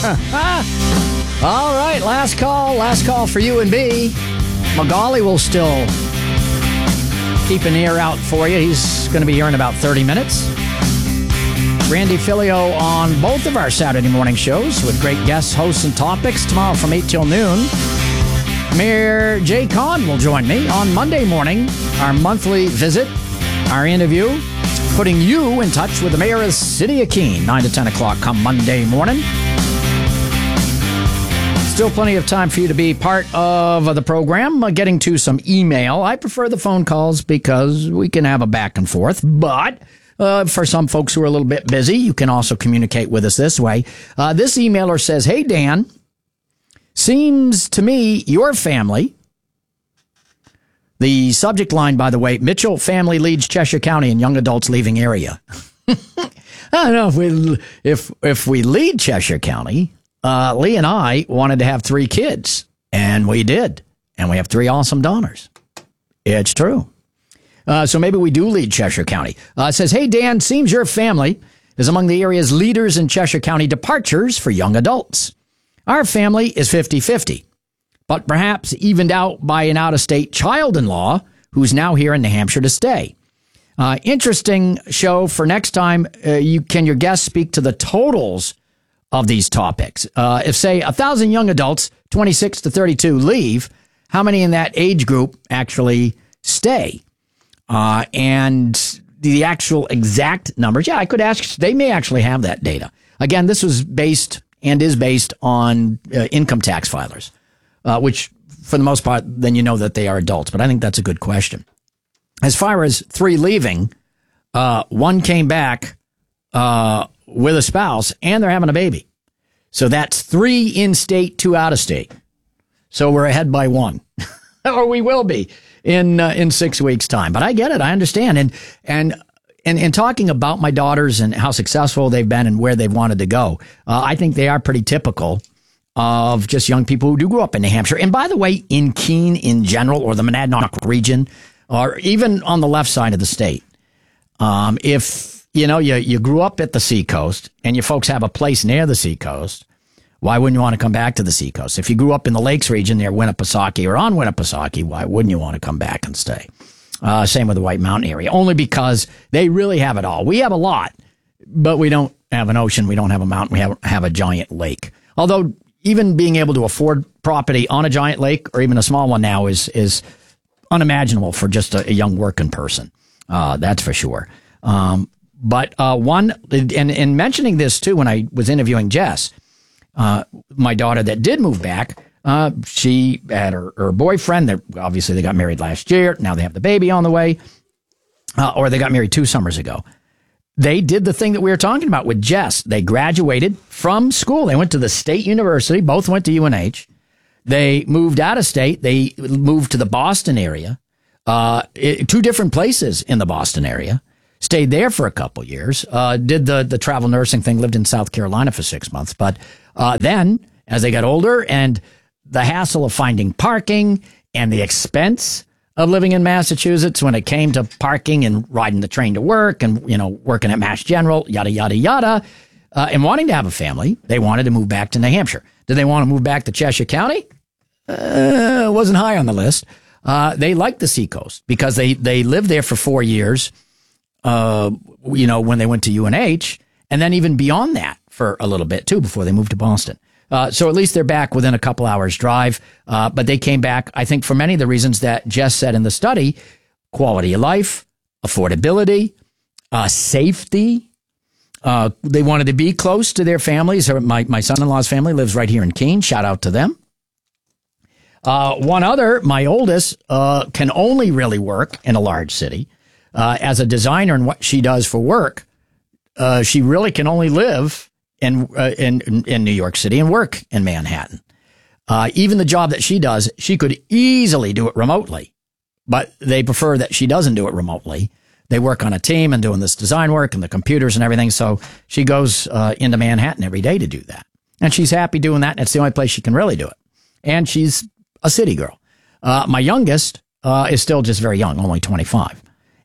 All right, last call for you and B. Magali will still keep an ear out for you. He's going to be here in about 30 minutes. Randy Filio on both of our Saturday morning shows with great guests, hosts, and topics. Tomorrow from 8 till noon, Mayor Jay Kahn will join me on Monday morning. Our monthly visit, our interview, putting you in touch with the mayor of the city of Keene, 9 to 10 o'clock come Monday morning. Still plenty of time for you to be part of the program, getting to some email. I prefer the phone calls because we can have a back and forth, but for some folks who are a little bit busy, you can also communicate with us this way. This emailer says, "Hey, Dan, seems to me your family," the subject line, by the way, "Mitchell family leads Cheshire County in young adults leaving area." I don't know if we lead Cheshire County. Lee and I wanted to have 3 kids, and we did. And we have 3 awesome daughters. It's true. So maybe we do lead Cheshire County. It says, "Hey, Dan, seems your family is among the area's leaders in Cheshire County departures for young adults. Our family is 50-50, but perhaps evened out by an out-of-state child-in-law who's now here in New Hampshire to stay. Interesting show for next time. Can your guests speak to the totals of these topics? If, say, 1,000 young adults, 26 to 32, leave, how many in that age group actually stay? And the actual exact numbers. Yeah, I could ask. They may actually have that data. Again, this was based and is based on income tax filers, which for the most part, then you know that they are adults. But I think that's a good question. As far as 3 leaving, 1 came back with a spouse, and they're having a baby. So that's 3 in-state, 2 out-of-state. So we're ahead by 1, or we will be in 6 weeks' time. But I get it. I understand. And talking about my daughters and how successful they've been and where they've wanted to go, I think they are pretty typical of just young people who do grow up in New Hampshire. And by the way, in Keene in general, or the Monadnock region, or even on the left side of the state, if you grew up at the seacoast and you folks have a place near the seacoast, why wouldn't you want to come back to the seacoast? If you grew up in the Lakes region near Winnipesaukee or on Winnipesaukee, why wouldn't you want to come back and stay? Same with the White Mountain area, only because they really have it all. We have a lot, but we don't have an ocean. We don't have a mountain. We have a giant lake. Although even being able to afford property on a giant lake or even a small one now is unimaginable for just a young working person. That's for sure. But and mentioning this too, when I was interviewing Jess, my daughter that did move back, she had her boyfriend. Obviously, they got married last year. Now they have the baby on the way, or they got married 2 summers ago. They did the thing that we were talking about with Jess. They graduated from school. They went to the state university. Both went to UNH. They moved out of state. They moved to the Boston area, 2 different places in the Boston area. Stayed there for a couple years, did the travel nursing thing, lived in South Carolina for 6 months. But then, as they got older and the hassle of finding parking and the expense of living in Massachusetts when it came to parking and riding the train to work and, working at Mass General, yada, yada, yada, and wanting to have a family, they wanted to move back to New Hampshire. Did they want to move back to Cheshire County? It wasn't high on the list. They liked the seacoast because they lived there for 4 years. When they went to UNH, and then even beyond that for a little bit too before they moved to Boston. So at least they're back within a couple hours drive. But they came back, I think, for many of the reasons that Jess said in the study: quality of life, affordability, safety. They wanted to be close to their families. My son-in-law's family lives right here in Keene. Shout out to them. One other, my oldest, can only really work in a large city. As a designer and what she does for work, she really can only live in New York City and work in Manhattan. Even the job that she does, she could easily do it remotely, but they prefer that she doesn't do it remotely. They work on a team and doing this design work and the computers and everything. So she goes into Manhattan every day to do that. And she's happy doing that. And it's the only place she can really do it. And she's a city girl. My youngest is still just very young, only 25.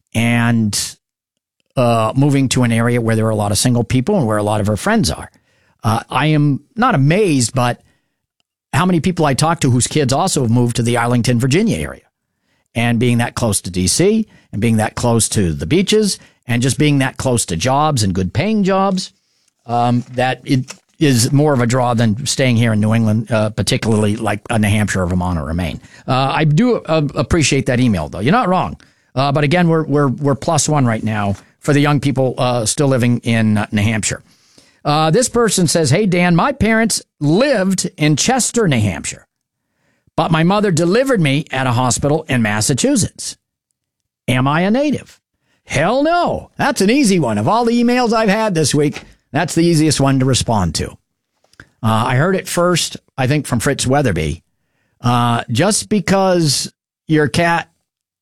And moving to an area where there are a lot of single people and where a lot of her friends are. I am not amazed, but how many people I talk to whose kids also have moved to the Arlington, Virginia area. And being that close to D.C. and being that close to the beaches and just being that close to jobs and good paying jobs, that it is more of a draw than staying here in New England, particularly like New Hampshire or Vermont or Maine. I do appreciate that email, though. You're not wrong. But again, we're +1 right now for the young people still living in New Hampshire. This person says, "Hey, Dan, my parents lived in Chester, New Hampshire, but my mother delivered me at a hospital in Massachusetts. Am I a native?" Hell no. That's an easy one. Of all the emails I've had this week, that's the easiest one to respond to. I heard it first, I think, from Fritz Weatherby. Just because your cat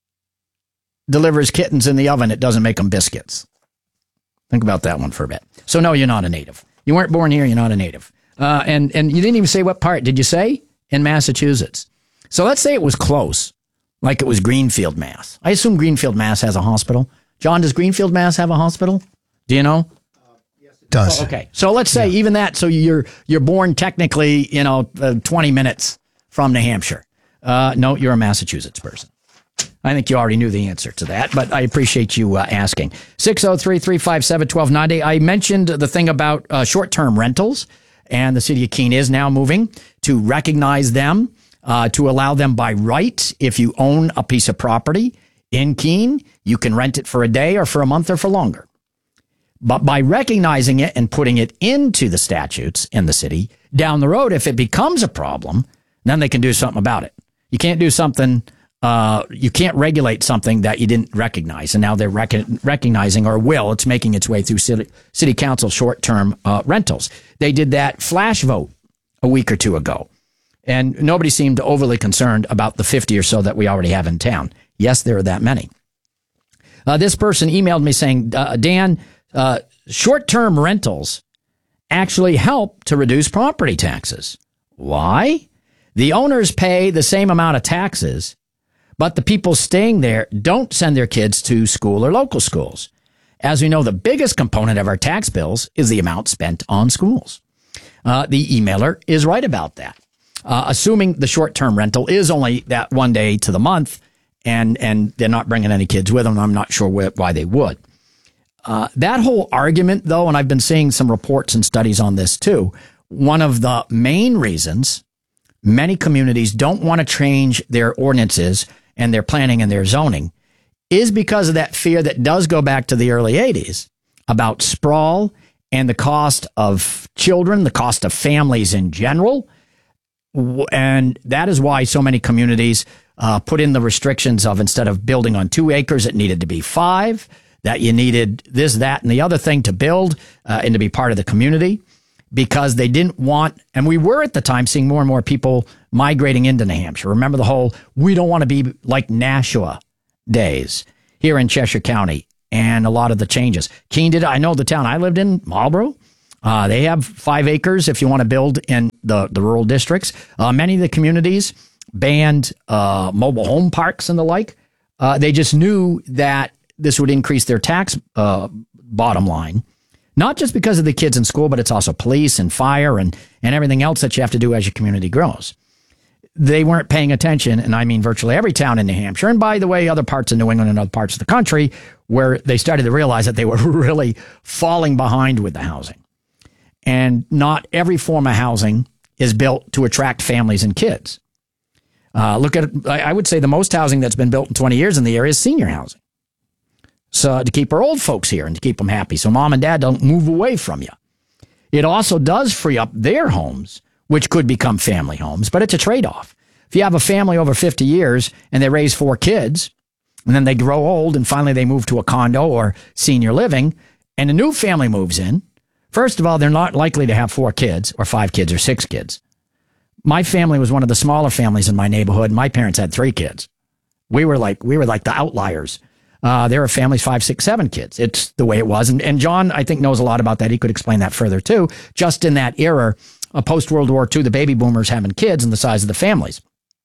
delivers kittens in the oven, it doesn't make them biscuits. Think about that one for a bit. So no, you're not a native. You weren't born here. You're not a native. And you didn't even say what part. Did you say? In Massachusetts. So let's say it was close, like it was Greenfield, Mass. I assume Greenfield, Mass has a hospital. John, does Greenfield, Mass have a hospital? Do you know? Yes, it does. Oh, okay. So let's say even that. So you're born technically, 20 minutes from New Hampshire. No, you're a Massachusetts person. I think you already knew the answer to that, but I appreciate you asking. 603-357-1290. I mentioned the thing about short-term rentals, and the city of Keene is now moving to recognize them, to allow them by right. If you own a piece of property in Keene, you can rent it for a day or for a month or for longer. But by recognizing it and putting it into the statutes in the city, down the road, if it becomes a problem, then they can do something about it. You can't do something... you can't regulate something that you didn't recognize, and now they're recognizing, or will. It's making its way through city council short-term rentals. They did that flash vote a week or two ago, and nobody seemed overly concerned about the 50 or so that we already have in town. Yes, there are that many. This person emailed me saying, Dan, short-term rentals actually help to reduce property taxes. Why? The owners pay the same amount of taxes, but the people staying there don't send their kids to school or local schools. As we know, the biggest component of our tax bills is the amount spent on schools. The emailer is right about that. Assuming the short-term rental is only that one day to the month, and they're not bringing any kids with them, I'm not sure why they would. That whole argument, though, and I've been seeing some reports and studies on this too, one of the main reasons many communities don't want to change their ordinances and their planning and their zoning is because of that fear that does go back to the early 80s about sprawl and the cost of children, the cost of families in general. And that is why so many communities put in the restrictions of, instead of building on 2 acres, it needed to be 5, that you needed this, that, and the other thing to build and to be part of the community, because they didn't want, and we were at the time seeing more and more people migrating into New Hampshire. Remember the whole, we don't want to be like Nashua days here in Cheshire County, and a lot of the changes. Keene did, I know the town I lived in, Marlborough, they have 5 acres if you want to build in the rural districts. Many of the communities banned mobile home parks and the like. They just knew that this would increase their tax bottom line. Not just because of the kids in school, but it's also police and fire and everything else that you have to do as your community grows. They weren't paying attention, and I mean virtually every town in New Hampshire, and by the way, other parts of New England and other parts of the country, where they started to realize that they were really falling behind with the housing. And not every form of housing is built to attract families and kids. Look at, I would say the most housing that's been built in 20 years in the area is senior housing. So to keep our old folks here and to keep them happy, so mom and dad don't move away from you. It also does free up their homes, which could become family homes, but it's a trade-off. If you have a family over 50 years and they raise 4 kids, and then they grow old and finally they move to a condo or senior living, and a new family moves in, first of all, they're not likely to have 4 kids or 5 kids or 6 kids. My family was one of the smaller families in my neighborhood. My parents had 3 kids. We were like the outliers. There are families 5, 6, 7 kids. It's the way it was. And John, I think, knows a lot about that. He could explain that further too. Just in that era, post-World War II, the baby boomers having kids and the size of the families.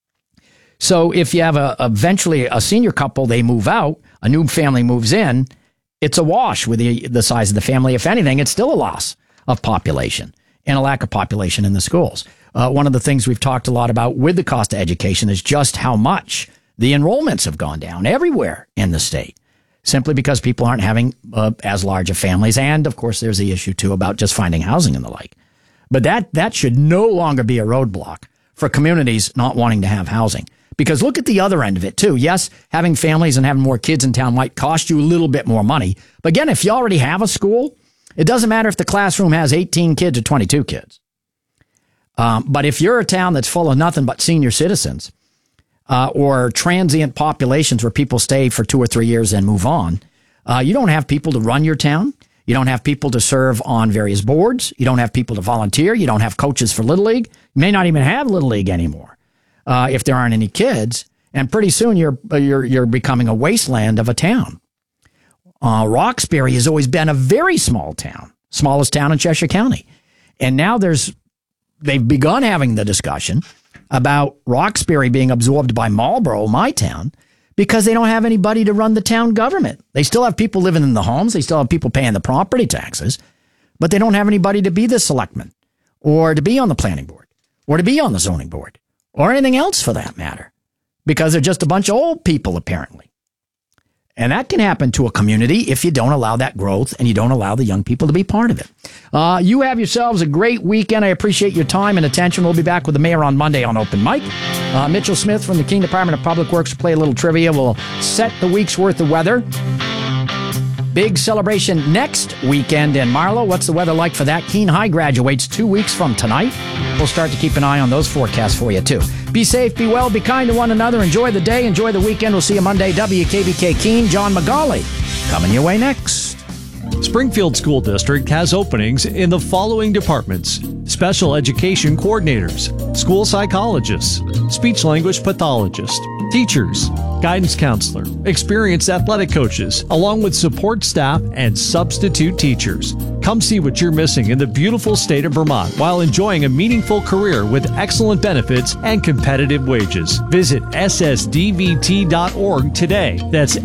So if you have eventually a senior couple, they move out, a new family moves in, it's a wash with the size of the family. If anything, it's still a loss of population. and a lack of population in the schools. One of the things we've talked a lot about with the cost of education is just how much the enrollments have gone down everywhere in the state, simply because people aren't having as large of families. And, of course, there's the issue, too, about just finding housing and the like. But that should no longer be a roadblock for communities not wanting to have housing. Because look at the other end of it, too. Yes, having families and having more kids in town might cost you a little bit more money. But again, if you already have a school, it doesn't matter if the classroom has 18 kids or 22 kids. But if you're a town that's full of nothing but senior citizens or transient populations where people stay for 2 or 3 years and move on, you don't have people to run your town. You don't have people to serve on various boards. You don't have people to volunteer. You don't have coaches for Little League. You may not even have Little League anymore if there aren't any kids. And pretty soon you're becoming a wasteland of a town. Roxbury has always been a very small town, smallest town in Cheshire County. And now they've begun having the discussion about Roxbury being absorbed by Marlborough, my town, because they don't have anybody to run the town government. They still have people living in the homes. They still have people paying the property taxes, but they don't have anybody to be the selectman or to be on the planning board or to be on the zoning board or anything else for that matter, because they're just a bunch of old people, apparently. And that can happen to a community if you don't allow that growth and you don't allow the young people to be part of it. You have yourselves a great weekend. I appreciate your time and attention. We'll be back with the mayor on Monday on Open Mic. Mitchell Smith from the Keene Department of Public Works will play a little trivia. We'll set the week's worth of weather. Big celebration next weekend in Marlow. What's the weather like for that? Keene High graduates 2 weeks from tonight. We'll start to keep an eye on those forecasts for you, too. Be safe, be well, be kind to one another. Enjoy the day, enjoy the weekend. We'll see you Monday. WKBK Keene, John McGauley coming your way next. Springfield School District has openings in the following departments: special education coordinators, school psychologists, speech-language pathologists, teachers, guidance counselor, experienced athletic coaches, along with support staff and substitute teachers. Come see what you're missing in the beautiful state of Vermont while enjoying a meaningful career with excellent benefits and competitive wages. Visit ssdvt.org today. That's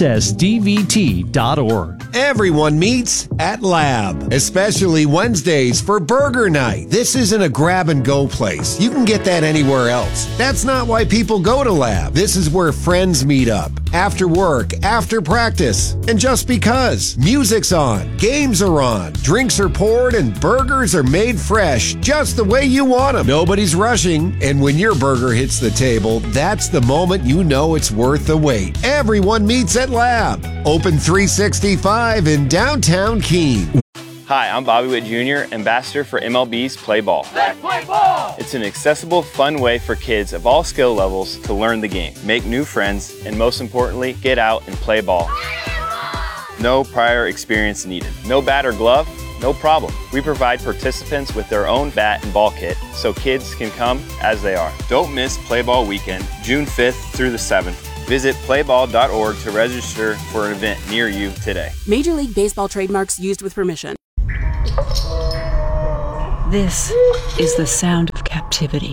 ssdvt.org. Everyone meets at Lab, especially Wednesdays for Burger Night. This isn't a grab-and-go place. You can get that anywhere else. That's not why people go to Lab. This is where friends meet up, after work, after practice, and just because. Music's on, games are on, drinks are poured, and burgers are made fresh, just the way you want them. Nobody's rushing, and when your burger hits the table, that's the moment you know it's worth the wait. Everyone meets at Lab. Open 365 in downtown Keene. Hi, I'm Bobby Witt Jr., ambassador for MLB's Play Ball. Let's play ball! It's an accessible, fun way for kids of all skill levels to learn the game, make new friends, and most importantly, get out and play ball. No prior experience needed. No bat or glove? No problem. We provide participants with their own bat and ball kit so kids can come as they are. Don't miss Play Ball Weekend, June 5th through the 7th. Visit playball.org to register for an event near you today. Major League Baseball trademarks used with permission. This is the sound of captivity.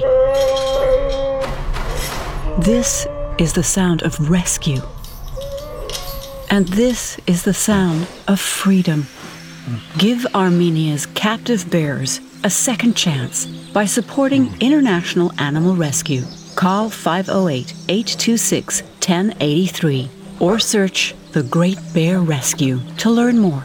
This is the sound of rescue. And this is the sound of freedom. Give Armenia's captive bears a second chance by supporting International Animal Rescue. Call 508-826-1083 or search The Great Bear Rescue to learn more.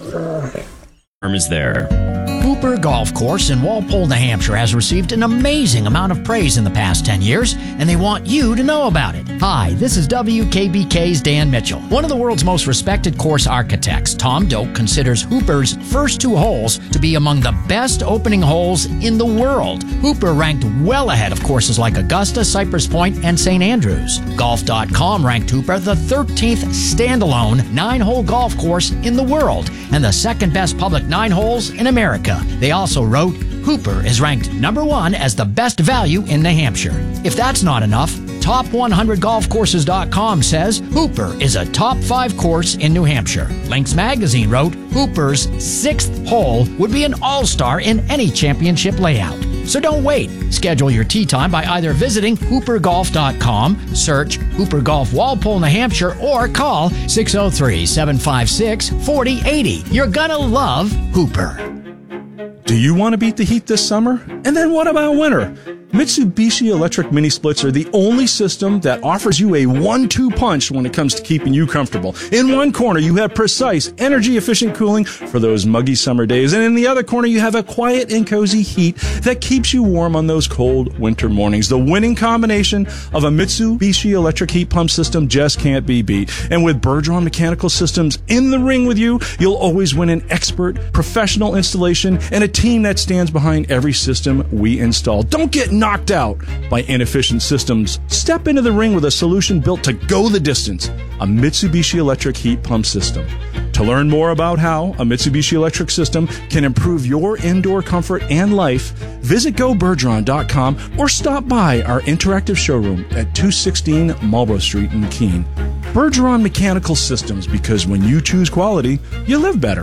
Is there. Hooper Golf Course in Walpole, New Hampshire has received an amazing amount of praise in the past 10 years, and they want you to know about it. Hi, this is WKBK's Dan Mitchell. One of the world's most respected course architects, Tom Doak, considers Hooper's first 2 holes to be among the best opening holes in the world. Hooper ranked well ahead of courses like Augusta, Cypress Point, and St. Andrews. Golf.com ranked Hooper the 13th standalone 9-hole golf course in the world and the second best public 9 holes in America. They also wrote, Hooper is ranked number 1 as the best value in New Hampshire. If that's not enough, Top100golfcourses.com says Hooper is a top 5 course in New Hampshire. Links Magazine wrote, Hooper's 6th hole would be an all-star in any championship layout. So don't wait. Schedule your tee time by either visiting hoopergolf.com, search Hooper Golf Walpole, New Hampshire, or call 603-756-4080. You're gonna love Hooper. Do you want to beat the heat this summer? And then what about winter? Mitsubishi electric mini splits are the only system that offers you a 1-2 punch when it comes to keeping you comfortable. In one corner, you have precise, energy-efficient cooling for those muggy summer days. And in the other corner, you have a quiet and cozy heat that keeps you warm on those cold winter mornings. The winning combination of a Mitsubishi electric heat pump system just can't be beat. And with Bergeron Mechanical Systems in the ring with you, you'll always win an expert, professional installation and a team that stands behind every system we install. Don't get knocked out by inefficient systems. Step into the ring with a solution built to go the distance. A Mitsubishi electric heat pump system. To learn more about how a Mitsubishi electric system can improve your indoor comfort and life, visit GoBergeron.com or stop by our interactive showroom at 216 Marlborough Street in Keene. Bergeron Mechanical Systems, because when you choose quality, you live better.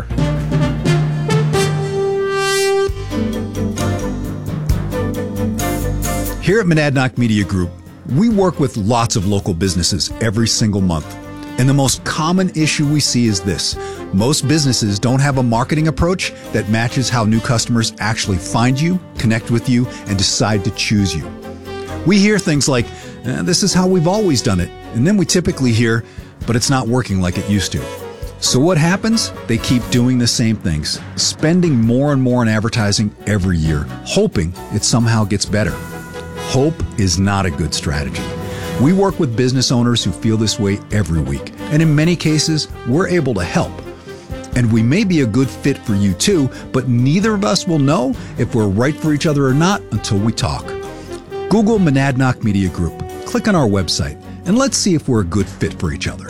Here at Monadnock Media Group, we work with lots of local businesses every single month. And the most common issue we see is this. Most businesses don't have a marketing approach that matches how new customers actually find you, connect with you, and decide to choose you. We hear things like, this is how we've always done it. And then we typically hear, but it's not working like it used to. So what happens? They keep doing the same things, spending more and more on advertising every year, hoping it somehow gets better. Hope is not a good strategy. We work with business owners who feel this way every week, and in many cases, we're able to help. And we may be a good fit for you too, but neither of us will know if we're right for each other or not until we talk. Google Monadnock Media Group, click on our website, and let's see if we're a good fit for each other.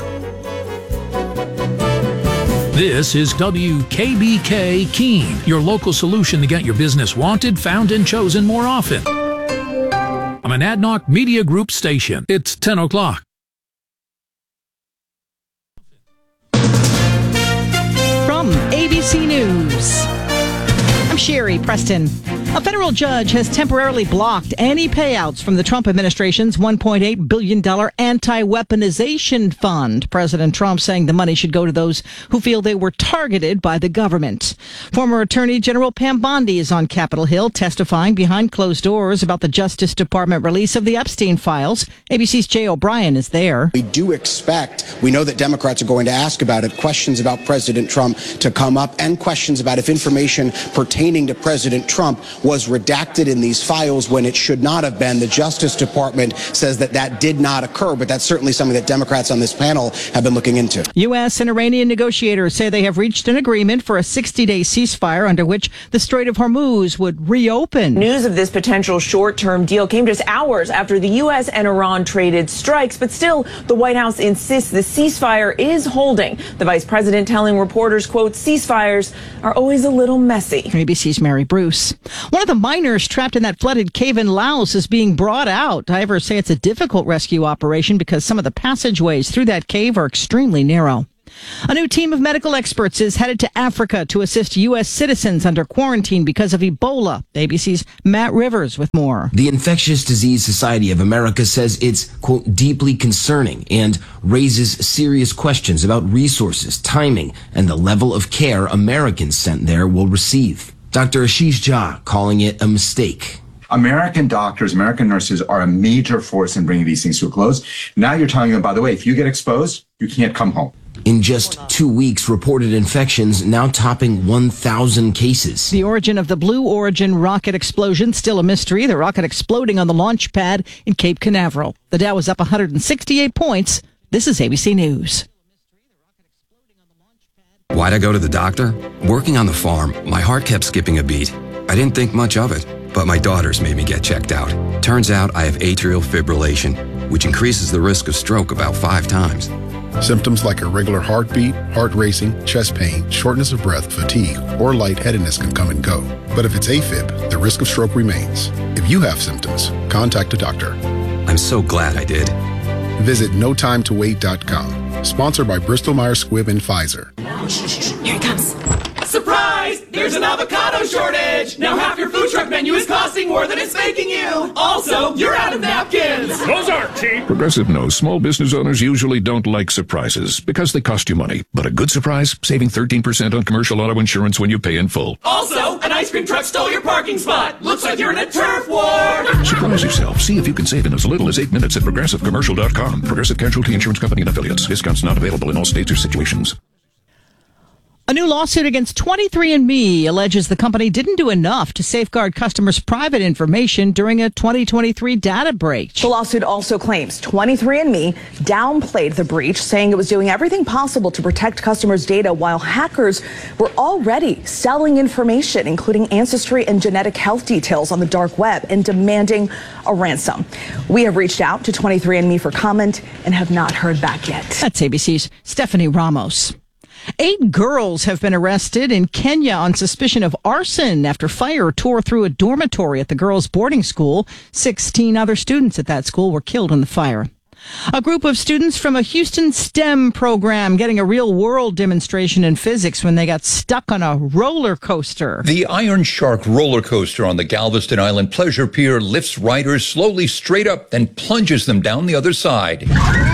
This is WKBK Keene, your local solution to get your business wanted, found, and chosen more often. A Monadnock Media Group station. It's 10 o'clock. From ABC News, I'm Sherry Preston. A federal judge has temporarily blocked any payouts from the Trump administration's $1.8 billion anti-weaponization fund. President Trump saying the money should go to those who feel they were targeted by the government. Former Attorney General Pam Bondi is on Capitol Hill testifying behind closed doors about the Justice Department release of the Epstein files. ABC's Jay O'Brien is there. We do expect, we know that Democrats are going to ask about it, questions about President Trump to come up and questions about if information pertaining to President Trump was redacted in these files when it should not have been. The Justice Department says that that did not occur, but that's certainly something that Democrats on this panel have been looking into. U.S. and Iranian negotiators say they have reached an agreement for a 60-day ceasefire under which the Strait of Hormuz would reopen. News of this potential short-term deal came just hours after the U.S. and Iran traded strikes, but still the White House insists the ceasefire is holding. The vice president telling reporters, quote, ceasefires are always a little messy. ABC's Mary Bruce. One of the miners trapped in that flooded cave in Laos is being brought out. Divers say it's a difficult rescue operation because some of the passageways through that cave are extremely narrow. A new team of medical experts is headed to Africa to assist U.S. citizens under quarantine because of Ebola. ABC's Matt Rivers with more. The Infectious Disease Society of America says it's, quote, deeply concerning and raises serious questions about resources, timing, and the level of care Americans sent there will receive. Dr. Ashish Jha calling it a mistake. American doctors, American nurses are a major force in bringing these things to a close. Now you're telling them, by the way, if you get exposed, you can't come home. In just 2 weeks, reported infections now topping 1,000 cases. The origin of the Blue Origin rocket explosion still a mystery. The rocket exploding on the launch pad in Cape Canaveral. The Dow was up 168 points. This is ABC News. Why'd I go to the doctor? Working on the farm, my heart kept skipping a beat. I didn't think much of it, but my daughters made me get checked out. Turns out I have atrial fibrillation, which increases the risk of stroke about 5 times. Symptoms like irregular heartbeat, heart racing, chest pain, shortness of breath, fatigue, or lightheadedness can come and go. But if it's AFib, the risk of stroke remains. If you have symptoms, contact a doctor. I'm so glad I did. Visit notimetowait.com. Sponsored by Bristol Myers Squibb and Pfizer. Here it comes. Surprise! There's an avocado shortage! Now half your food truck menu is costing more more than it's making you. Also, you're out of napkins. Those aren't cheap. Progressive knows small business owners usually don't like surprises because they cost you money. But a good surprise, saving 13% on commercial auto insurance when you pay in full. Also, an ice cream truck stole your parking spot. Looks like you're in a turf war. Surprise yourself. See if you can save in as little as 8 minutes at ProgressiveCommercial.com. Progressive Casualty Insurance Company and Affiliates. Discounts not available in all states or situations. A new lawsuit against 23andMe alleges the company didn't do enough to safeguard customers' private information during a 2023 data breach. The lawsuit also claims 23andMe downplayed the breach, saying it was doing everything possible to protect customers' data while hackers were already selling information, including ancestry and genetic health details on the dark web, and demanding a ransom. We have reached out to 23andMe for comment and have not heard back yet. That's ABC's Stephanie Ramos. 8 girls have been arrested in Kenya on suspicion of arson after fire tore through a dormitory at the girls' boarding school. 16 other students at that school were killed in the fire. A group of students from a Houston STEM program getting a real-world demonstration in physics when they got stuck on a roller coaster. The Iron Shark roller coaster on the Galveston Island Pleasure Pier lifts riders slowly straight up, then plunges them down the other side.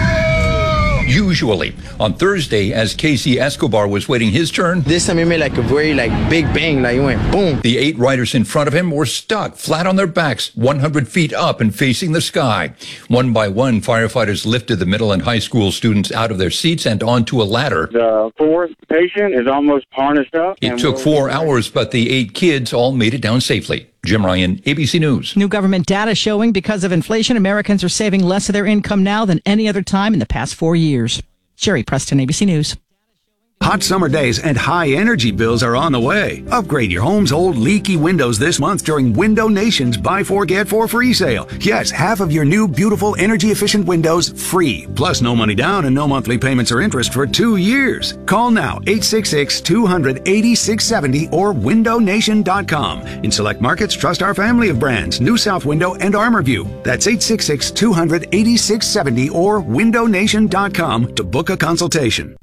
Usually. On Thursday, as Casey Escobar was waiting his turn, this time it made like a very big bang, like it went boom. The 8 riders in front of him were stuck flat on their backs, 100 feet up and facing the sky. One by one, firefighters lifted the middle and high school students out of their seats and onto a ladder. The 4th patient is almost harnessed up. It took 4 hours, but the 8 kids all made it down safely. Jim Ryan, ABC News. New government data showing because of inflation, Americans are saving less of their income now than any other time in the past 4 years. Sherry Preston, ABC News. Hot summer days and high energy bills are on the way. Upgrade your home's old leaky windows this month during Window Nation's Buy 4 Get 4 free sale. Yes, half of your new beautiful energy efficient windows free. Plus no money down and no monthly payments or interest for 2 years. Call now 866-200-8670 or windownation.com. In select markets, trust our family of brands, New South Window and ArmorView. That's 866-200-8670 or windownation.com to book a consultation.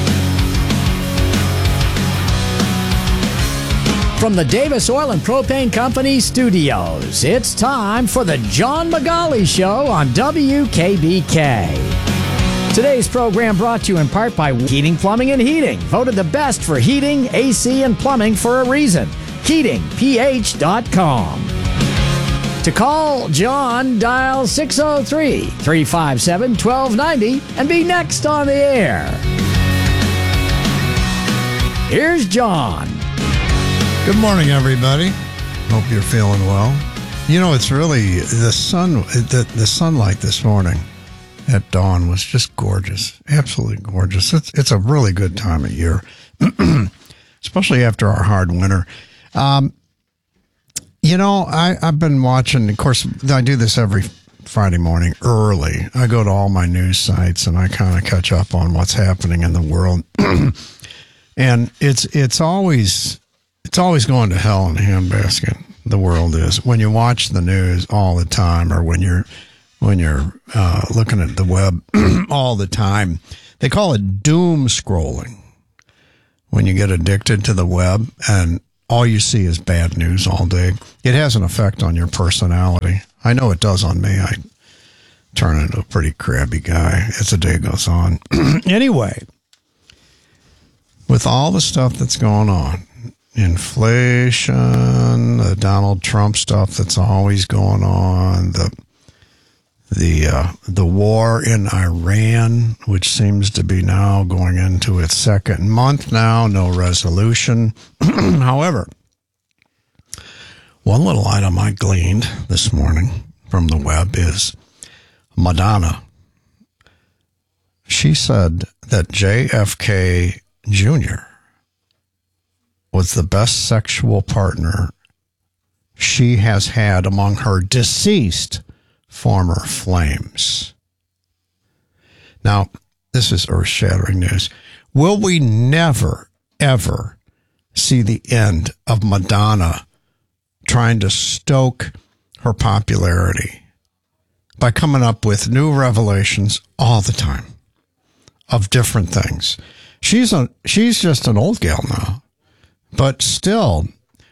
From the Davis Oil and Propane Company studios, it's time for the John McGauley Show on WKBK. Today's program brought to you in part by Heating, Plumbing, and Heating. Voted the best for heating, AC, and plumbing for a reason. HeatingPH.com. To call John, dial 603-357-1290 and be next on the air. Here's John. Good morning, everybody. Hope you're feeling well. You know, it's really the sunlight this morning at dawn was just gorgeous, absolutely gorgeous. It's a really good time of year, especially after our hard winter. You know, I've been watching. Of course, I do this every Friday morning early. I go to all my news sites and I kind of catch up on what's happening in the world, and it's always going to hell in a handbasket. The world is when you watch the news all the time, or when you're looking at the web all the time. They call it doom scrolling. When you get addicted to the web and all you see is bad news all day, it has an effect on your personality. I know it does on me. I turn into a pretty crabby guy as the day goes on. Anyway, with all the stuff that's going on, inflation, the Donald Trump stuff that's always going on, the war in Iran, which seems to be now going into its second month now, no resolution. However, one little item I gleaned this morning from the web is Madonna. She said that JFK Jr. was the best sexual partner she has had among her deceased former flames. Now, this is earth-shattering news. Will we never, ever see the end of Madonna trying to stoke her popularity by coming up with new revelations all the time of different things? She's just an old gal now. But still,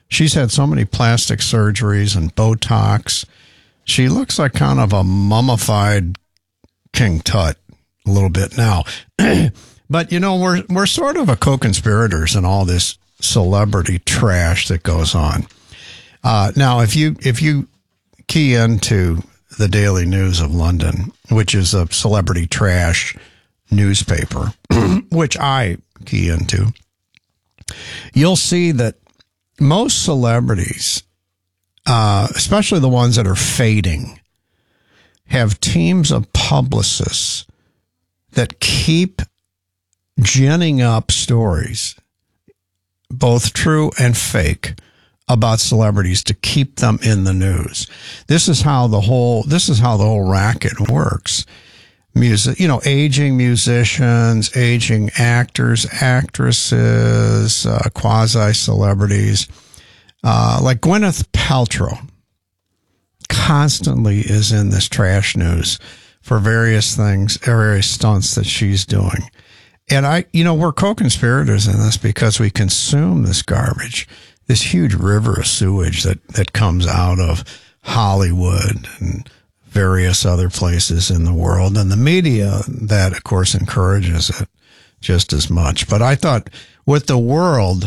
She's had so many plastic surgeries and Botox. She looks like kind of a mummified King Tut a little bit now. But, you know, we're sort of a co-conspirators in all this celebrity trash that goes on. Now, if you key into the Daily News of London, which is a celebrity trash newspaper, which I key into, you'll see that most celebrities, especially the ones that are fading, have teams of publicists that keep ginning up stories, both true and fake, about celebrities to keep them in the news. This is how the whole racket works. Music, you know, aging musicians, aging actors, actresses, quasi-celebrities, like Gwyneth Paltrow constantly is in this trash news for various things, various stunts that she's doing. And we're co-conspirators in this because we consume this garbage, this huge river of sewage that comes out of Hollywood and various other places in the world, and the media that, of course, encourages it just as much. But I thought with the world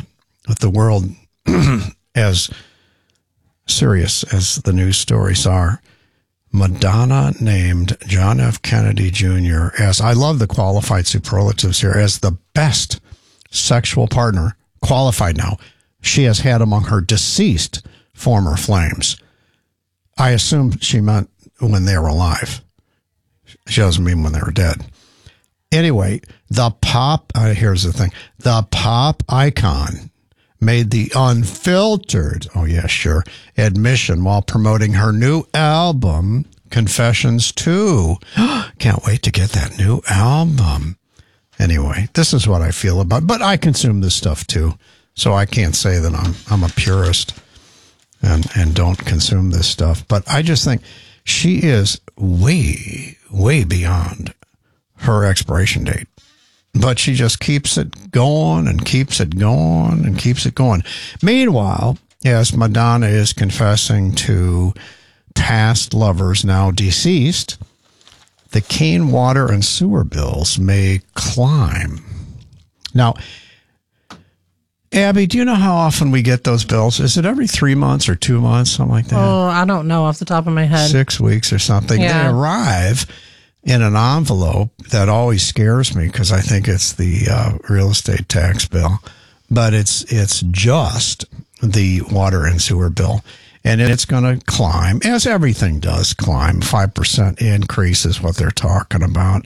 as serious as the news stories are, Madonna named John F. Kennedy Jr. as, I love the qualified superlatives here, as the best sexual partner, qualified now, she has had among her deceased former flames. I assume she meant when they were alive. She doesn't mean when they were dead. Anyway, here's the thing. The pop icon made the unfiltered, admission while promoting her new album, Confessions 2. Can't wait to get that new album. Anyway, this is what I feel about, but I consume this stuff too, so I can't say that I'm a purist and don't consume this stuff. But I just think she is way, way beyond her expiration date. But she just keeps it going and keeps it going and keeps it going. Meanwhile, as Madonna is confessing to past lovers now deceased, the Keene water and sewer bills may climb. Now, Abby, do you know how often we get those bills? Is it every 3 months or 2 months, something like that? Oh, I don't know off the top of my head. 6 weeks or something. Yeah. They arrive in an envelope that always scares me because I think it's the real estate tax bill, but it's just the water and sewer bill, and it's going to climb, as everything does climb. 5% increase is what they're talking about.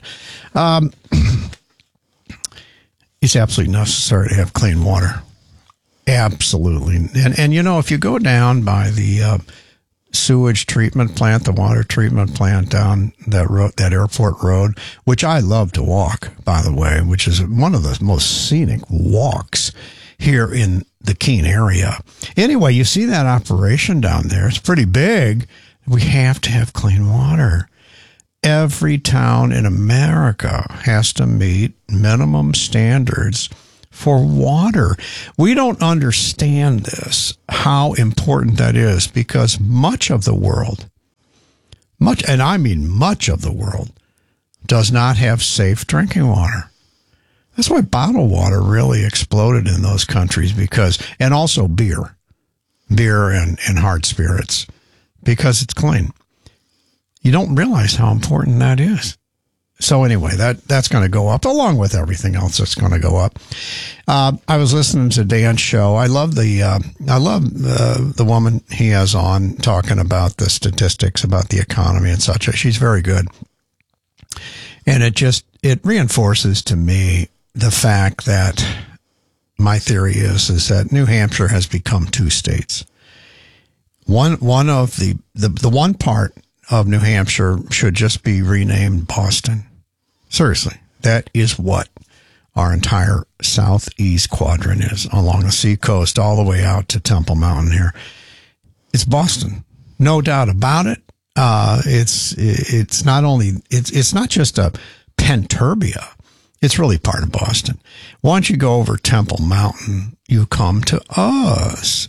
It's absolutely necessary to have clean water. Absolutely. And you know, if you go down by the sewage treatment plant, the water treatment plant down that road, that airport road, which I love to walk, by the way, which is one of the most scenic walks here in the Keene area. Anyway, you see that operation down there. It's pretty big. We have to have clean water. Every town in America has to meet minimum standards for water. We don't understand this, how important that is, because much of the world, and I mean much of the world, does not have safe drinking water. That's why bottled water really exploded in those countries, and also beer and hard spirits, because it's clean. You don't realize how important that is. So anyway, that's going to go up, along with everything else that's going to go up. I was listening to Dan's show. I love the woman he has on talking about the statistics about the economy and such. She's very good, and it reinforces to me the fact that my theory is that New Hampshire has become two states. One of the one part of New Hampshire should just be renamed Boston. Seriously, that is what our entire southeast quadrant is, along the seacoast all the way out to Temple Mountain here. It's Boston, no doubt about it. It's not just a Penturbia. It's really part of Boston. Once you go over Temple Mountain, you come to us.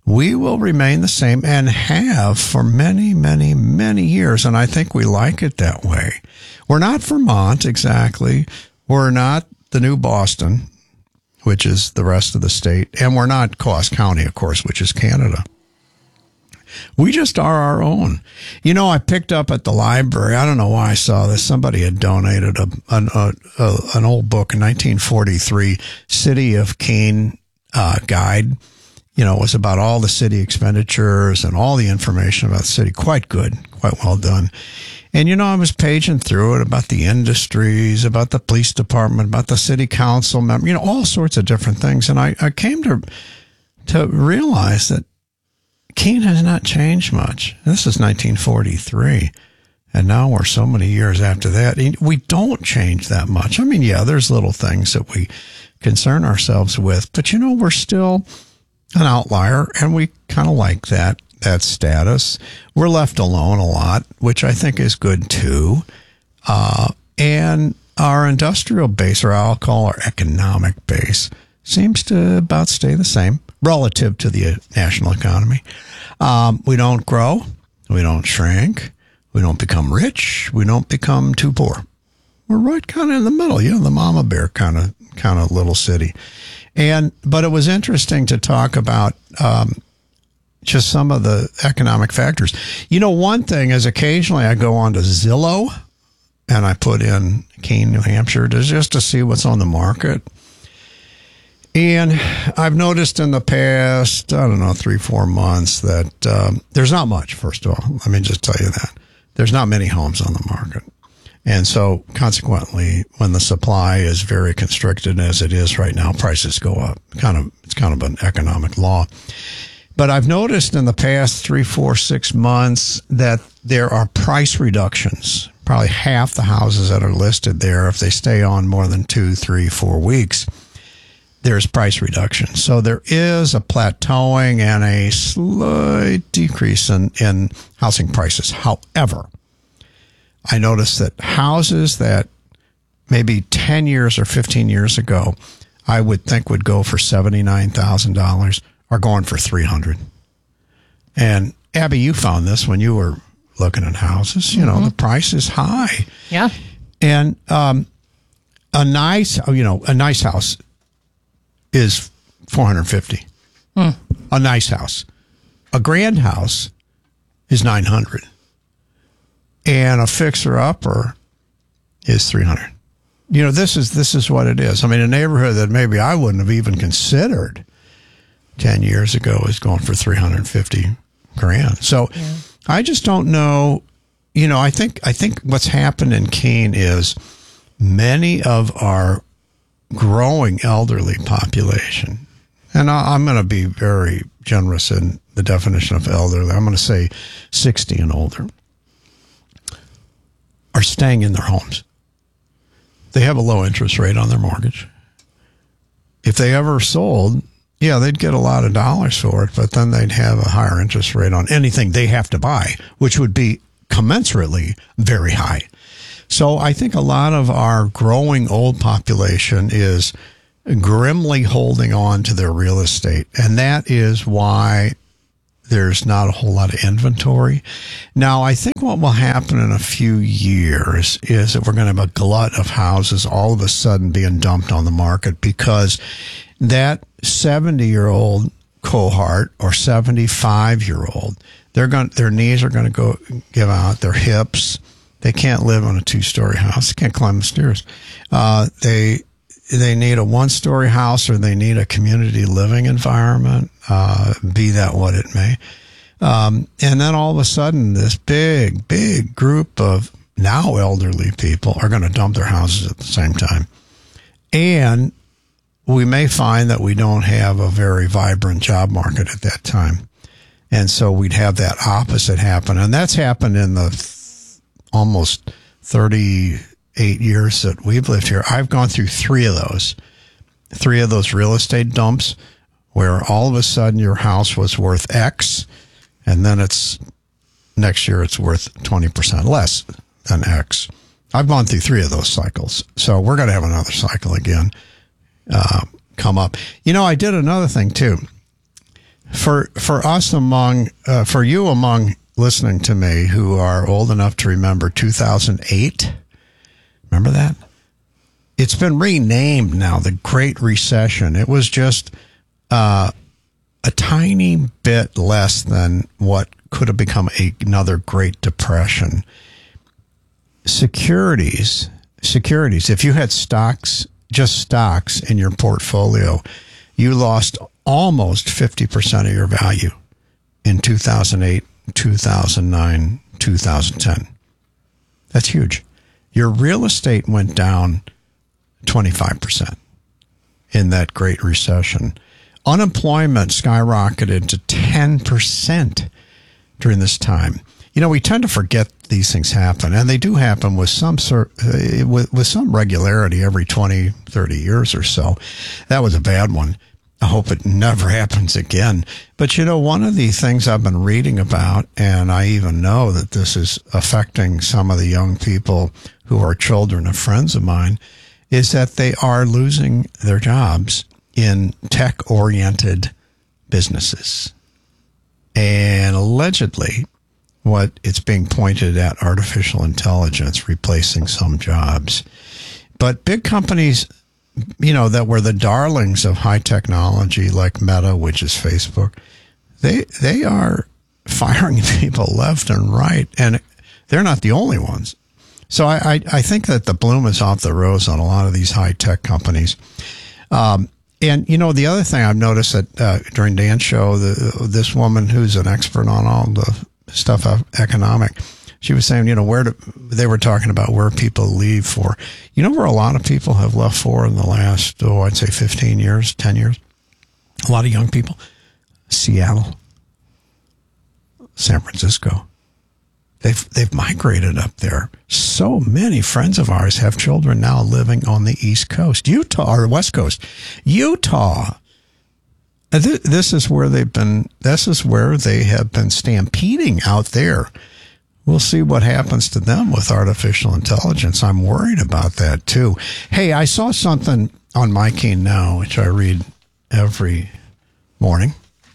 we will remain the same and have for many, many, many years. And I think we like it that way. We're not Vermont exactly. We're not the new Boston, which is the rest of the state. And we're not Cass County, of course, which is Canada. We just are our own. You know, I picked up at the library, I don't know why I saw this. Somebody had donated an old book, a 1943 City of Keene guide. You know, it was about all the city expenditures and all the information about the city. Quite good, quite well done. And, you know, I was paging through it about the industries, about the police department, about the city council member, you know, all sorts of different things. And I came to realize that Keene has not changed much. This is 1943. And now we're so many years after that. We don't change that much. I mean, yeah, there's little things that we concern ourselves with. But, you know, we're still an outlier, and we kind of like that status. We're left alone a lot, which I think is good too. And our industrial base, or I'll call our economic base, seems to about stay the same relative to the national economy. We don't grow. We don't shrink. We don't become rich. We don't become too poor. We're right kind of in the middle, you know, the mama bear kind of little city. But it was interesting to talk about just some of the economic factors. You know, one thing is occasionally I go on to Zillow and I put in Keene, New Hampshire, just to see what's on the market. And I've noticed in the past, 3-4 months that there's not much, first of all. Let me just tell you that. There's not many homes on the market. And so, consequently, when the supply is very constricted as it is right now, prices go up. It's kind of an economic law. But I've noticed in the past 3, 4, 6 months that there are price reductions. Probably half the houses that are listed there, if they stay on more than 2, 3, 4 weeks, there's price reduction. So there is a plateauing and a slight decrease in housing prices. However, I noticed that houses that maybe 10 years or 15 years ago, I would think would go for $79,000 are going for $300,000. And Abby, you found this when you were looking at houses. You know, the price is high. Yeah. And a nice house is $450,000. A nice house. A grand house is $900,000. And a fixer-upper is $300,000. You know, this is what it is. I mean, a neighborhood that maybe I wouldn't have even considered 10 years ago is going for $350,000. So I just don't know. You know, I think what's happened in Keene is many of our growing elderly population, and I'm going to be very generous in the definition of elderly. I'm going to say 60 and older, are staying in their homes. They have a low interest rate on their mortgage. If they ever sold, yeah, they'd get a lot of dollars for it, but then they'd have a higher interest rate on anything they have to buy, which would be commensurately very high. So I think a lot of our growing old population is grimly holding on to their real estate, and that is why there's not a whole lot of inventory. Now, I think what will happen in a few years is that we're going to have a glut of houses all of a sudden being dumped on the market because that 70-year-old cohort or 75-year-old, their knees are going to go give out, their hips. They can't live on a 2-story house. They can't climb the stairs. They need a 1-story house or they need a community living environment, be that what it may. And then all of a sudden, this big, big group of now elderly people are going to dump their houses at the same time. And we may find that we don't have a very vibrant job market at that time. And so we'd have that opposite happen. And that's happened in the almost 38 years that we've lived here. I've gone through three of those real estate dumps where all of a sudden your house was worth X, and then next year it's worth 20% less than X. I've gone through 3 of those cycles. So we're going to have another cycle again come up. You know, I did another thing too. For us for you among listening to me who are old enough to remember 2008, remember that? It's been renamed now, the Great Recession. It was just a tiny bit less than what could have become another Great Depression. Securities, if you had stocks in your portfolio, you lost almost 50% of your value in 2008, 2009, 2010. That's huge. Your real estate went down 25% in that Great Recession. Unemployment skyrocketed to 10% during this time. You know, we tend to forget these things happen, and they do happen with some regularity every 20, 30 years or so. That was a bad one. I hope it never happens again. But, you know, one of the things I've been reading about, and I even know that this is affecting some of the young people who are children of friends of mine, is that they are losing their jobs in tech-oriented businesses. And allegedly, what it's being pointed at, artificial intelligence replacing some jobs. But big companies, you know, that were the darlings of high technology like Meta, which is Facebook, they are firing people left and right, and they're not the only ones. So I think that the bloom is off the rose on a lot of these high tech companies. And, you know, the other thing I've noticed that during Dan's show, this woman who's an expert on all the stuff of economic, she was saying, you know, they were talking about where people leave for. You know where a lot of people have left for in the last, I'd say 15 years, 10 years? A lot of young people. Seattle, San Francisco. They've migrated up there. So many friends of ours have children now living on the East Coast, Utah, or West Coast, Utah. This is where they've been. This is where they have been stampeding out there. We'll see what happens to them with artificial intelligence. I'm worried about that too. Hey, I saw something on My Keen Now, which I read every morning.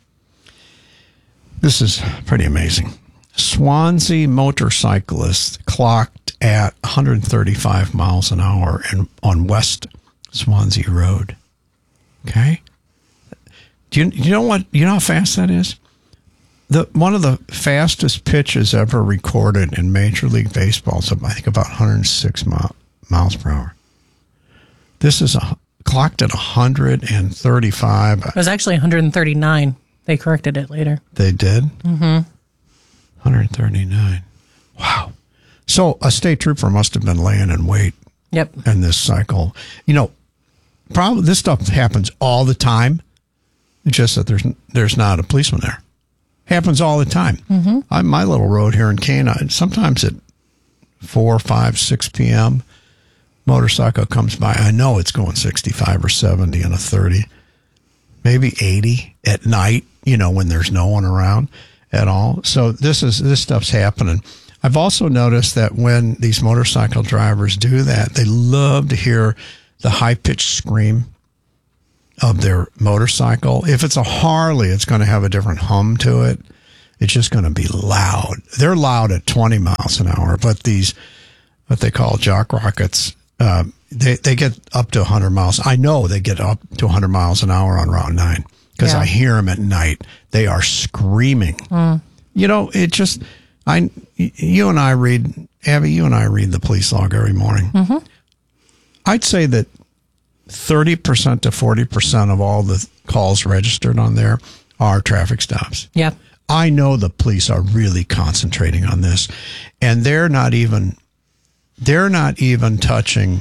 This is pretty amazing. Swansea motorcyclist clocked at 135 miles an hour on West Swansea Road. Okay? Do you know how fast that is? One of the fastest pitches ever recorded in Major League Baseball is, I think, about 106 miles per hour. This is clocked at 135. It was actually 139. They corrected it later. They did? Mm-hmm. 139. Wow. So a state trooper must have been laying in wait. Yep. In this cycle. You know, probably this stuff happens all the time. It's just that there's not a policeman there. Happens all the time. Mm-hmm. My little road here in Cana, sometimes at 4, 5, 6 p.m., motorcycle comes by. I know it's going 65 or 70 and a 30, maybe 80 at night, you know, when there's no one around at all. So this stuff's happening. I've also noticed that when these motorcycle drivers do that, they love to hear the high-pitched scream of their motorcycle. If it's a Harley, it's going to have a different hum to it. It's just going to be loud. They're loud at 20 miles an hour, but these, what they call jock rockets, they get up to 100 miles. I know they get up to 100 miles an hour on Route 9 because I hear them at night. They are screaming. You know, it just, you and I read, Abby, you and I read the police log every morning. Mm-hmm. I'd say that 30% to 40% of all the calls registered on there are traffic stops. Yeah. I know the police are really concentrating on this, and they're not even touching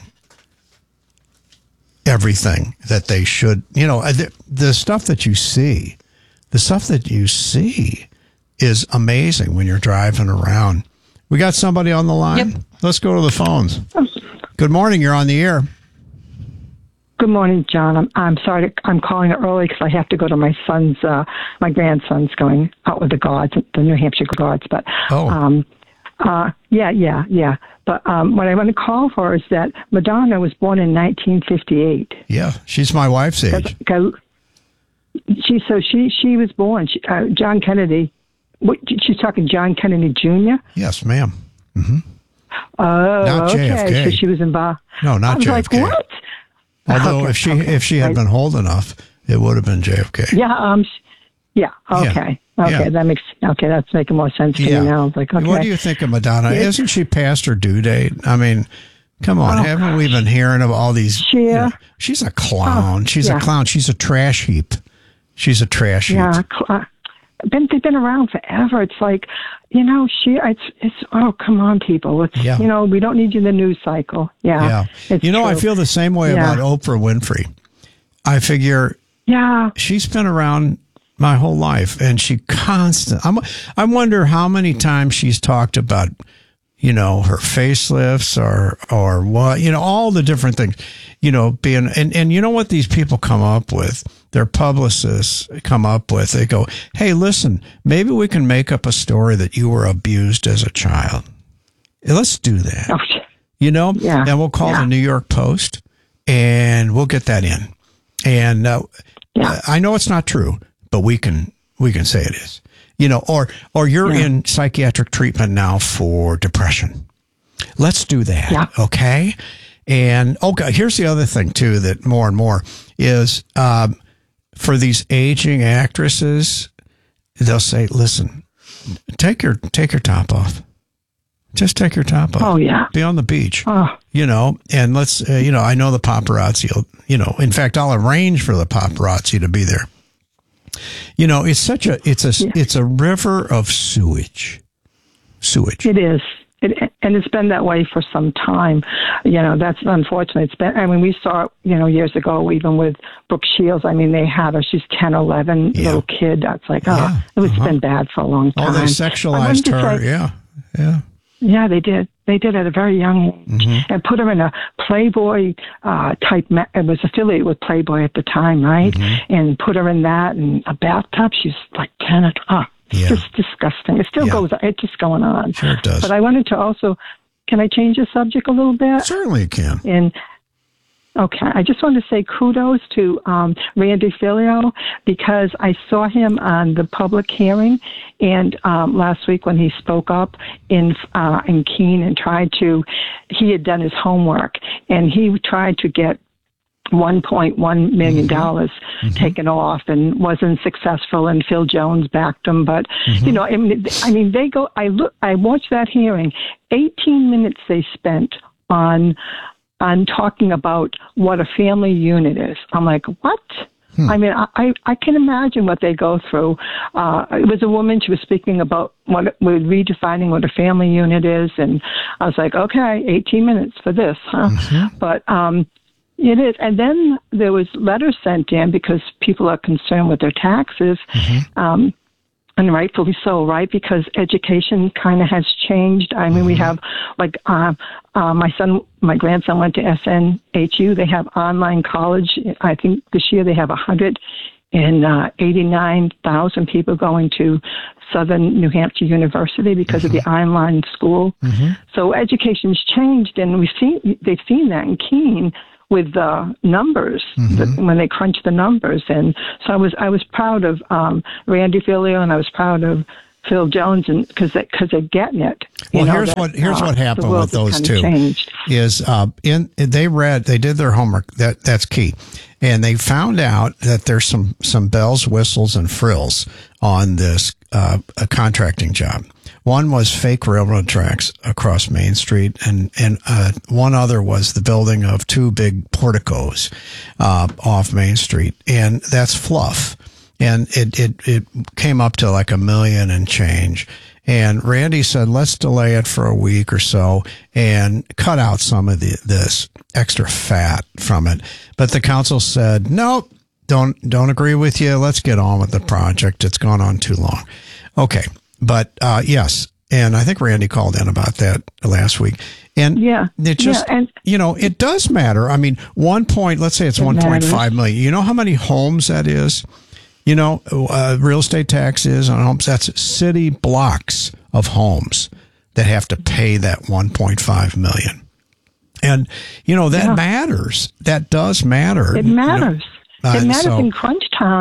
everything that they should. You know, the stuff that you see is amazing when you're driving around. We got somebody on the line. Yep. Let's go to the phones. Good morning. You're on the air. Good morning, John. I'm sorry. I'm calling early because I have to go to my son's, my grandson's going out with the Guards, the New Hampshire Guards. But yeah. But what I want to call for is that Madonna was born in 1958. Yeah, she's my wife's age. She was born. John Kennedy. What, she's talking John Kennedy Jr.? Yes, ma'am. Mm-hmm. Oh, not okay. JFK. So she was involved. No, not JFK. I was like, what? Although if she had been old enough, it would have been JFK. Yeah. Okay. Yeah. That's making more sense to me now. I was like, okay. What do you think of Madonna? Isn't she past her due date? I mean, come on, haven't we been hearing of all these? She's a clown. She's a clown. She's a trash heap. She's a trash heap. Yeah. They've been around forever. It's like, it's oh, come on, people. It's, we don't need you in the news cycle. Yeah. It's true. I feel the same way about Oprah Winfrey. I figure she's been around my whole life, and she I wonder how many times she's talked about, her facelifts or what, all the different things, being, and you know what these people come up with? Their publicists come up with, they go, hey, listen, maybe we can make up a story that you were abused as a child. Let's do that. And we'll call the New York Post and we'll get that in. And I know it's not true, but we can say it is. Or you're in psychiatric treatment now for depression. Let's do that. Okay. And here's the other thing too, that more and more is, for these aging actresses, they'll say, listen, take your top off. Just take your top off. Oh, yeah. Be on the beach. Oh. And let's, I know the paparazzi will, in fact, I'll arrange for the paparazzi to be there. It's a river of sewage. It is. And it's been that way for some time. That's unfortunate. We saw it, years ago, even with Brooke Shields. They had her, she's 10, 11, little kid. That's like, it's been bad for a long time. Oh, they sexualized her. Yeah, they did. They did at a very young age and put her in a Playboy type. It was affiliated with Playboy at the time, right? And put her in that and a bathtub. She's like 10 or 12. It's just disgusting. It still goes on. It's just going on. Sure it does. But I wanted to also, can I change the subject a little bit? Certainly you can. I just wanted to say kudos to Randy Filio, because I saw him on the public hearing and last week when he spoke up in Keene and he had done his homework and he tried to get $1.1 million taken off and wasn't successful, and Phil Jones backed him. But they go. I watched that hearing. 18 minutes they spent on talking about what a family unit is. I'm like, what? I can imagine what they go through. It was a woman. She was speaking about redefining what a family unit is, and I was like, okay, 18 minutes for this, huh? But it is. And then there was letters sent in because people are concerned with their taxes. And rightfully so, right? Because education kind of has changed. We have my grandson went to SNHU. They have online college. I think this year they have 189,000 people going to Southern New Hampshire University because of the online school. So education's changed, and they've seen that in Keene with the numbers when they crunch the numbers. And so I was proud of Randy Filio, and I was proud of Phil Jones, and because they're getting it. Well, here's what happened with those two is they did their homework. That's key, and they found out that there's some bells, whistles, and frills on this a contracting job. One was fake railroad tracks across Main Street, and one other was the building of two big porticos off Main Street, and that's fluff. And it came up to like $1 million and change. And Randy said, let's delay it for a week or so and cut out some of this extra fat from it. But the council said, nope, don't agree with you. Let's get on with the project. It's gone on too long. Okay. But, yes. And I think Randy called in about that last week. And it just, it does matter. Let's say it's 1.5 million. You know how many homes that is? Real estate tax is on homes. That's city blocks of homes that have to pay that 1.5 million. And, that matters. That does matter. It matters. It matters in crunch time.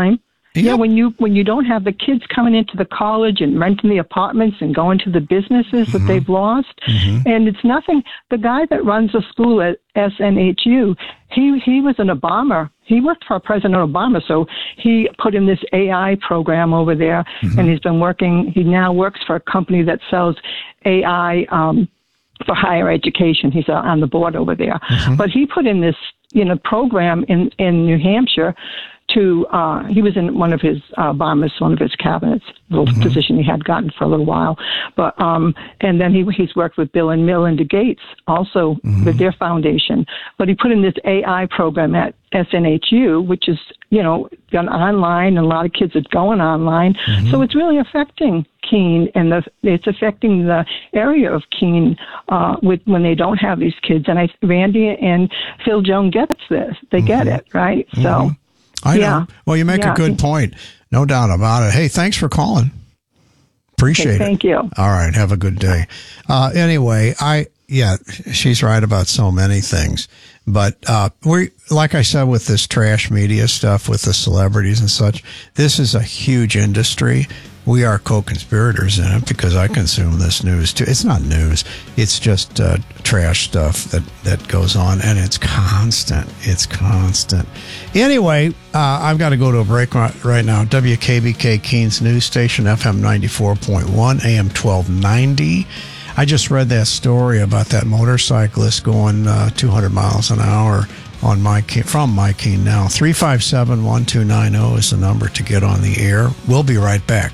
Yeah, when you don't have the kids coming into the college and renting the apartments and going to the businesses that they've lost, and it's nothing. The guy that runs the school at SNHU, he was an Obama. He worked for President Obama, so he put in this AI program over there, and he's been working. He now works for a company that sells AI for higher education. He's on the board over there, but he put in this program in New Hampshire. He was in one of his cabinets, little position he had gotten for a little while, but and then he's worked with Bill and Melinda Gates also with their foundation. But he put in this AI program at SNHU, which is done online, and a lot of kids are going online. So it's really affecting Keene, and it's affecting the area of Keene when they don't have these kids. And Randy and Phil Jones gets this; they get it, right? So. I know. Well, you make a good point. No doubt about it. Hey, thanks for calling. Appreciate it. Thank you. All right. Have a good day. Anyway, she's right about so many things. But like I said, with this trash media stuff, with the celebrities and such, this is a huge industry. We are co-conspirators in it because I consume this news too. It's not news. It's just trash stuff that goes on, and it's constant. It's constant. Anyway, I've got to go to a break right now. WKBK Keene's news station, FM 94.1, AM 1290. I just read that story about that motorcyclist going 200 miles an hour on from My Keene now. 357-1290 is the number to get on the air. We'll be right back.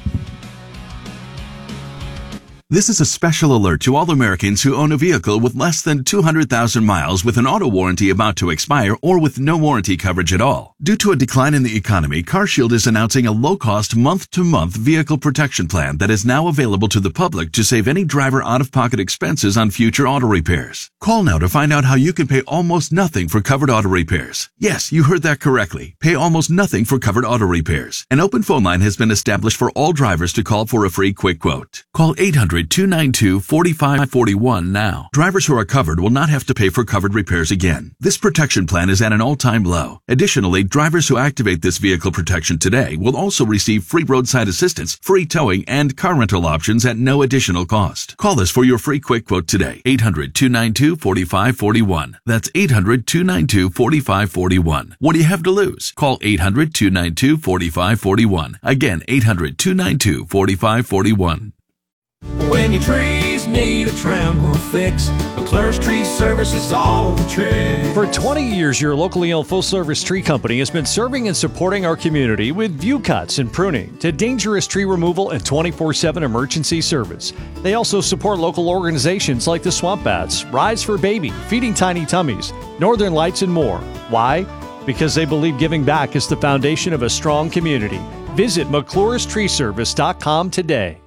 This is a special alert to all Americans who own a vehicle with less than 200,000 miles with an auto warranty about to expire or with no warranty coverage at all. Due to a decline in the economy, CarShield is announcing a low-cost month-to-month vehicle protection plan that is now available to the public to save any driver out-of-pocket expenses on future auto repairs. Call now to find out how you can pay almost nothing for covered auto repairs. Yes, you heard that correctly. Pay almost nothing for covered auto repairs. An open phone line has been established for all drivers to call for a free quick quote. Call 800-292-4541 now. Drivers who are covered will not have to pay for covered repairs again. This protection plan is at an all-time low. Additionally, drivers who activate this vehicle protection today will also receive free roadside assistance, free towing, and car rental options at no additional cost. Call us for your free quick quote today. 800-292-4541. That's 800-292-4541. What do you have to lose? Call 800-292-4541. Again, 800-292-4541. When your trees need a trim or a fix, McClure's Tree Service is all the trick. For 20 years, your locally owned full-service tree company has been serving and supporting our community with view cuts and pruning to dangerous tree removal and 24/7 emergency service. They also support local organizations like the Swamp Bats, Rise for Baby, Feeding Tiny Tummies, Northern Lights, and more. Why? Because they believe giving back is the foundation of a strong community. Visit McClure'sTreeService.com today.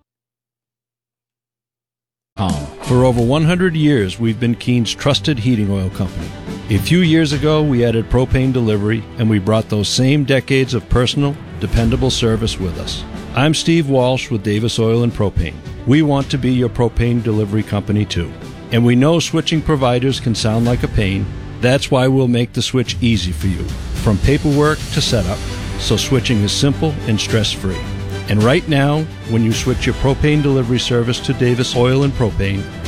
For over 100 years, we've been Keene's trusted heating oil company. A few years ago, we added propane delivery, and we brought those same decades of personal, dependable service with us. I'm Steve Walsh with Davis Oil and Propane. We want to be your propane delivery company too. And we know switching providers can sound like a pain. That's why we'll make the switch easy for you, from paperwork to setup, so switching is simple and stress-free. And right now, when you switch your propane delivery service to Davis Oil and Propane,